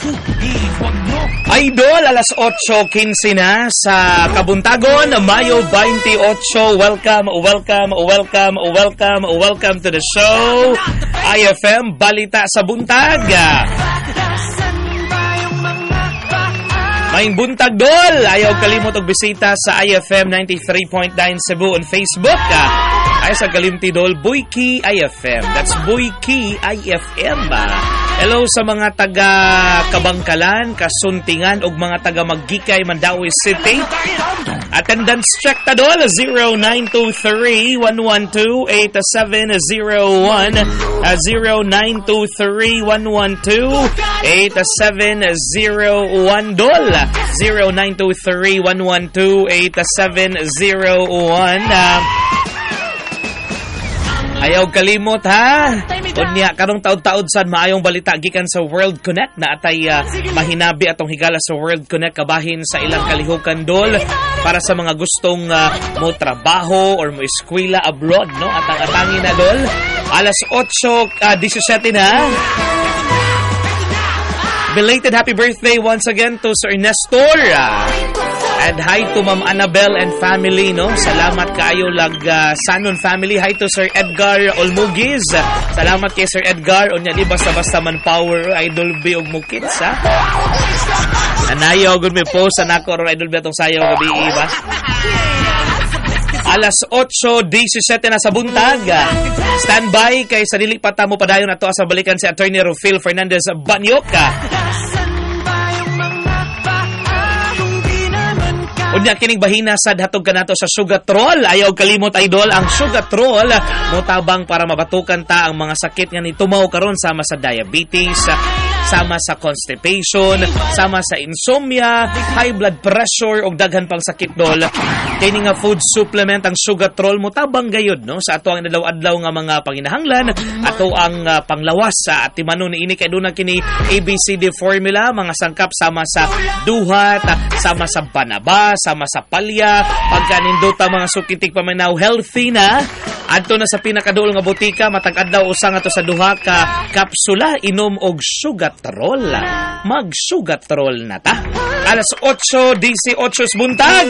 Idol, alas 8:15 na sa Kabuntagon, Mayo 28. Welcome to the show. IFM Balita sa Buntag. Maing buntag dol. Ayaw kalimot og bisita sa IFM 93.9 Cebu on Facebook. Ay sa kalimti dol, Buyki IFM. That's Buyki IFM. Hello sa mga taga Kabangkalan, Kasuntingan ug mga taga Magkikay, Mandawi City. Attendance check ta dol 0923-112-8701 0923-112-8701 dol 0923-112-8701. Ayaw kalimot ha. Unya karong taud-taud sad maayong balita gikan sa World Connect na atay mahinabi atong higala sa World Connect kabahin sa ilang kalihukan dol para sa mga gustong mo trabaho or mo eskwela abroad no atang-atangi na dol. Alas 8:17 na. Belated happy birthday once again to Sir Nestor. And hi to Ma'am Annabel and family, no? Salamat kaayo lag Sanon family. Hi to Sir Edgar Olmugiz. Salamat kay Sir Edgar. Unya di basta-basta manpower idol bi og mukits, ha? Anayo gud mi post anako ron idol bi atong sayaw gabi ba? Alas 8:17 na sa buntag. Standby kay sa dili pa ta mo padayon ato sa balikan si Attorney Rufil Fernandez Banyoka. Unya kining bahina sad hatog kanato sa Sugatrol. Ayaw kalimot idol ang Sugatrol motabang para mabatukan ta ang mga sakit nga nitumaw karon sama sa diabetes, sama sa constipation, sama sa insomnia, high blood pressure ug daghan pang sakit dol. Kini nga food supplement ang Sugatrol motabang gayud no sa ato ang adlaw-adlaw nga mga panginahanglan ato ang panglawas sa timanon niini kay duna kini ABCD formula mga sangkap sama sa duhat, sama sa banaba, sama sa palya, pagkanindot ang mga sukitik paminaw healthy na adto na sa pinakaduol nga butika matag adlaw usa nga to sa duha ka kapsula inom og Sugatrol. Mag Sugatrol na ta. Alas 8:18 buntag.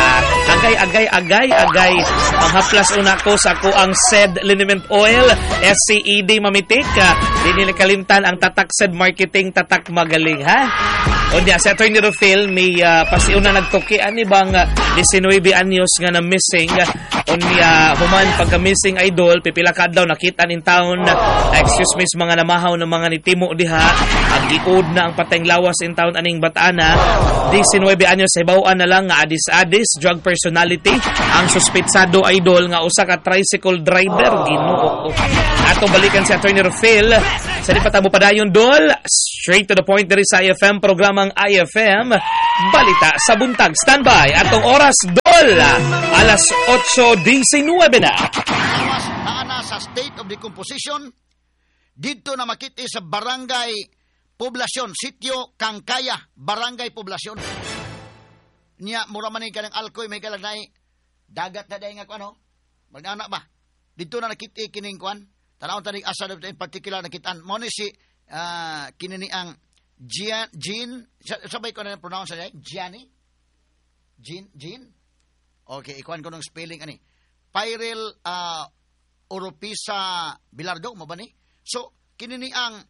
Agay panghaplas una ko sa ko ang SED liniment oil SCED mamitik. Dinili kalimtan ang tatak SED marketing tatak magaling ha. Unya sa Attorney Rufil may pasiuna nagtuki ani bang 19 anyos nga na missing. Unya human pagka missing idol pipila ka adlaw nakita nin taon excuse me mga namahaw ng mga nitimo diha agiud na ang pateng lawas in taon aning batana 19 anyos sa bawaan na lang nga adis-adis drug personality ang suspitsado idol nga usa ka tricycle driver Ginoo. Ato balikan si Attorney Rufil sa di patamo padayon dol straight to the point diri sa IFM programang IFM Balita sa Buntag. Standby atong oras dol alas 8:19 na. Naana sa state of decomposition dito na makita sa barangay Poblasyon, sitio Kangkaya, barangay Poblasyon. Niya mura man ni kanang alkoy may kalagnay dagat na day nga kuno. Magana ba? Dito na nakita kining kuan. Tanawon tani asa in particular nakitaan mo ni si kinini ang Jean sabay ko na pronounce niya Gianni Jean okay ikuan ko ng spelling ani Pyril Oropisa Bilardo mo ba ni so kinini ang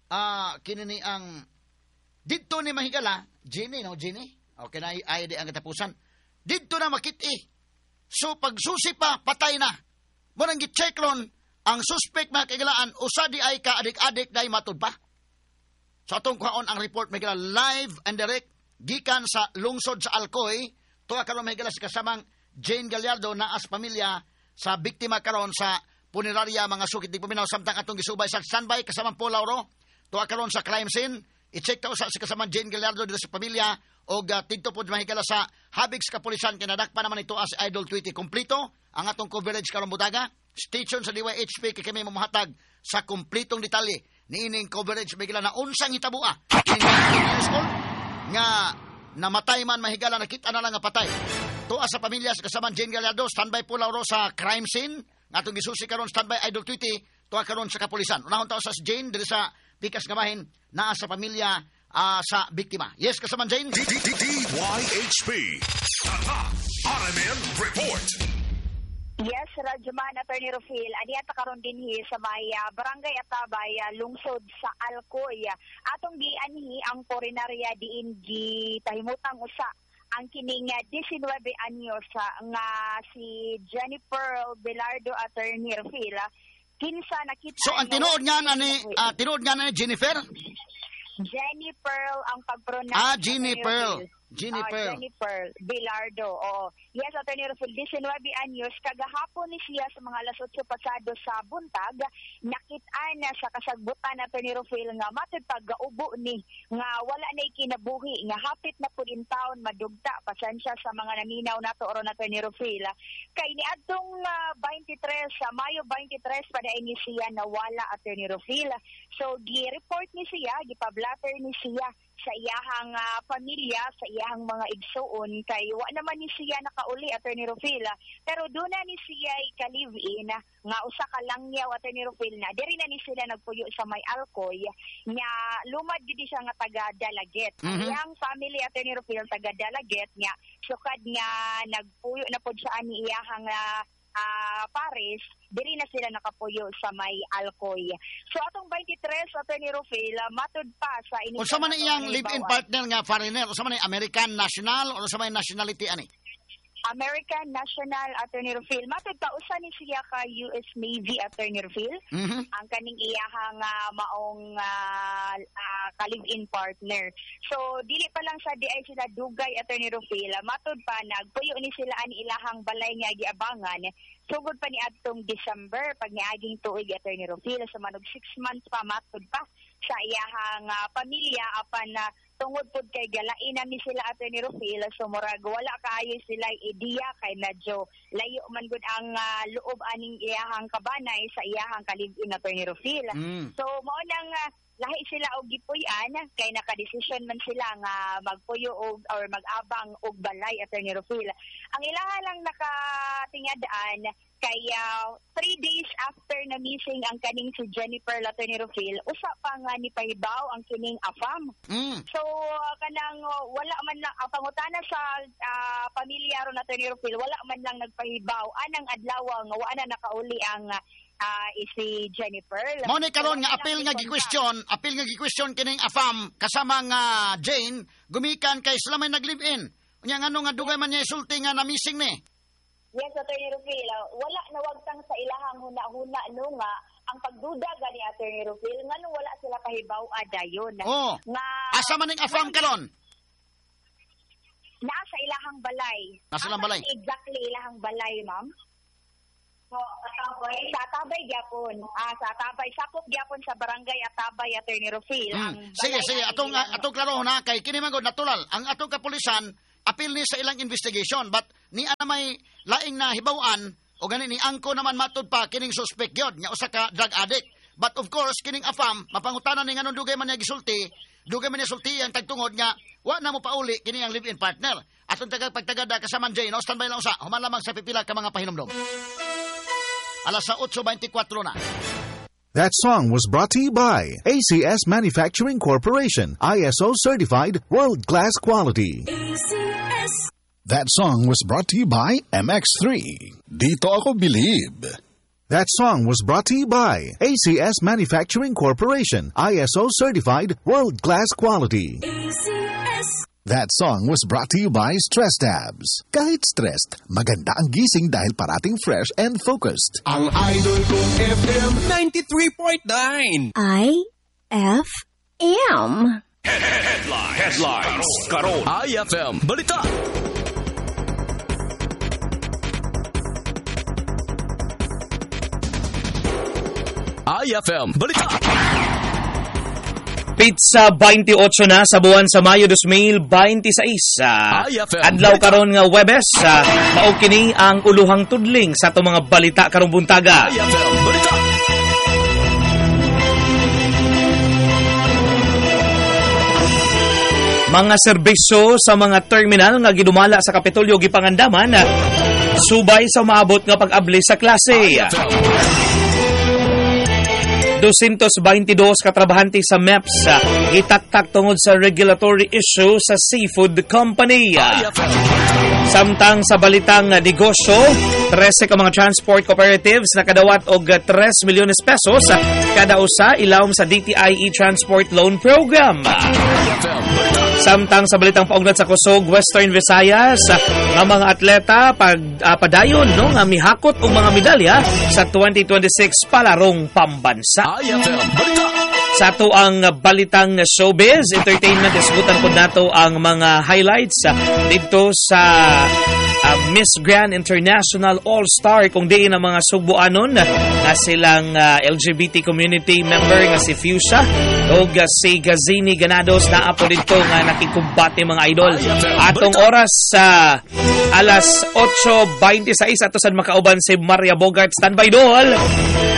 dito ni mahigala Jenny okay na ay di ang katapusan dito na makiti so pagsusi pa patay na mo nang gi-check ron ang suspect mga kagalaan usa di ay ka adik-adik dai matud pa. So atong kuhaon ang report may gila live and direct gikan sa lungsod sa Alcoy tuwa karon may gila sa kasamang Jane Gallardo na as pamilya sa biktima karon sa punerarya mga sukit di paminaw samtang atong gisubay sa standby kasamang Paul Lauro tuwa karon sa crime scene i-check ta sa kasamang Jane Gallardo dito sa pamilya og tidto pod mahigala sa Habig Kapulisan kinadakpa naman ito as Idol Tweety kompleto ang atong coverage karon butaga station sa DYHP kay kami mamahatag sa kumpletong detalye niining coverage bigla na unsang hitabua nga namatay man mahigala nakita na lang nga patay tuwa sa pamilya sa kasamang Jane Gallardo standby po Lauro sa crime scene nga atong gisusi karon standby Idol Tweety tuwa karon sa kapulisan unahon taw sa Jane diri sa Pikas Gamahin naa sa pamilya sa biktima. Yes, kasaman Jane? DYHP Tatak RMN Report. Yes, Radyoman, Attorney Rufil. Adiyata karon dinhi sa may Barangay Atabay, lungsod sa Alcoy. Atong gianhi ang korinarya diin gitahimutang usa ang kining 19 anyos nga si Jennifer Belardo, Attorney Rufil. Kinsa nakita. So ang tinuod nga na ni Jennifer? Jenny Pearl ang pag-pronounce. Jenny Pearl. Jennifer Belardo. Yes, Attorney Rufil, 19 anyos, kagahapon ni siya sa mga alas 8 pasado sa buntag, nakitaan na sa kasagbutan na Attorney Rufil nga matod pag-gaubo ni nga wala na ikinabuhi, nga hapit na po din taon madugta, pasensya sa mga naminaw na to oron Attorney Rufil. Kay ni adtong 23, sa Mayo 23, pada ini siya nawala Attorney Rufil. So, gi-report ni siya, gi-pablatter ni siya sa iyahang pamilya, sa iyahang mga igsuon, kay wa naman ni siya nakauli Attorney Rufil, pero doon na ni siya ka-live-in nga usa ka langyaw Attorney Rufil na diri na ni sila nagpuyo sa may Alcoy nya lumad gid siya nga taga Dalaget. Iyang family Attorney Rufil taga Dalaget nya sukad nga nagpuyo na pod sa ani iyahang Paris, diri na sila nakapuyo sa may Alcoy. So atong 23 Attorney Rufil, matud pa sa O sa man iyang live-in partner nga foreigner, o sa man American national, o sa man nationality ani? American National Attorney Rufil. Matod pa, usa ni siya ka US Navy Attorney Rufil. Ang kaning iyahang maong ka-live-in partner. So, dili pa lang sa di ay sila dugay Attorney Rufil. Matod pa, nagpuyo ni sila ang ilahang balay nga giabangan. Sugod pa ni adtong December, pag niaging tuig Attorney Rufil. So, manog 6 months pa, matod pa sa iyahang pamilya apan tungod pod kay galain ni sila Attorney Rufil, so murag wala kaayo sila ideya kay medyo layo man gud ang loob aning iyahang kabanay sa iyahang kalib-in Attorney Rufil. So mao nang lahi sila og gipuy-an kay nakadesisyon man sila nga magpuyo og or mag-abang og balay Attorney Rufil. Ang ilaha lang nakatingadaan kay 3 days after na missing ang kaning si Jennifer Attorney Rufil, usa pa nga ni pahibaw ang kining AFAM. So kanang wala man lang ang pangutana sa pamilya ron Attorney Rufil, wala man lang nagpahibaw anang adlaw nga wa na nakauli ang si Jennifer. Mo ni karon nga apil nga gi-question kining AFAM kasama nga Jane gumikan kay sila may nag-live-in. Unya ngano nga dugay man niya isulti nga na missing ni. Yes, Attorney Rufil, wala nawagtang sa ilahang huna-huna no nga ang pagduda gani Attorney Rufil ngano wala sila kahibaw dayon. Nga asa man ning AFAM karon? Nasa ilahang balay. Nasa ilahang balay. Exactly ilahang balay, ma'am. So, sa Atabay gyapon. Sa Atabay sakop gyapon sa Barangay Atabay Attorney Rufil. Sige, atong klaro na kay kini man gud natural. Ang atong kapulisan apil ni sa ilang investigation but ni ana may laing na hibaw-an o gani ni angko naman matud pa kining suspect gyud nga usa ka drug addict. But of course kining AFAM mapangutanan ni nganong dugay man niya gisulti, dugay man niya sulti ang tagtungod nga wa na mo pauli kini ang live-in partner. Atong pagtagada kasama Jane, no standby lang usa. Human lamang sa pipila ka mga pahinumdom. Alas 8:24 na. That song was brought to you by ACS Manufacturing Corporation, ISO certified, world-class quality. ACS. That song was brought to you by MX3. Dito ako believe. That song was brought to you by ACS Manufacturing Corporation, ISO certified, world-class quality. ACS. That song was brought to you by Stress Tabs. Kahit stressed, maganda ang gising dahil parating fresh and focused. Ang idol kong FM 93.9 IFM. Headlines. Karon. IFM. Balita. IFM. Balita. Pizza 28 na sa buwan sa Mayo 2026. Adlaw karon nga Webes, mao kini ang uluhang tudling sa atong mga balita karong buntaga. Mga serbisyo sa mga terminal nga gidumala sa Kapitolyo gipangandaman subay sa maabot nga pag-abli sa klase. 222 katrabahante sa MEPS gitaktak tungod sa regulatory issue sa seafood company. Samtang sa balitang negosyo, 13 ka mga transport cooperatives nakadawat og 3 milyones pesos kada usa ilawom sa DTI e-Transport Loan Program. Samtang sa balitang paugnat sa kusog Western Visayas, nga mga atleta padayon nga mihakot og mga medalya sa 2026 palarong pambansa. Sa ato ang balitang showbiz, entertainment, isgutan po nato ang mga highlights dito sa Miss Grand International All-Star kung diin ang mga Subuanon na silang LGBT community member nga si Fuchsia o si Gazini Ganados na po dito nga nakikumbate mga idol. Atong oras sa alas 8:26 ato sad makauban si Maria Bogart. Standby dol!